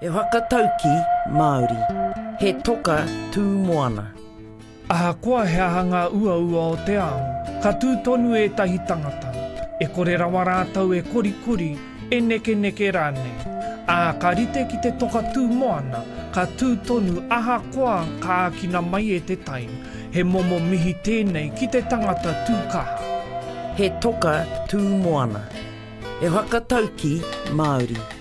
E whakatauki Māori, he toka tū moana. Ahakoa he ahanga ua o te ao, ka tūtonu e tahi tangata. E kore rawa rātau e kori, e neke rāne. Ka rite ki te toka tū moana, ka tūtonu ahakoa ka akina mai e te tai. He momo mihi tēnei ki te tangata tūkaha. He toka tū moana. E whakatauki Māori.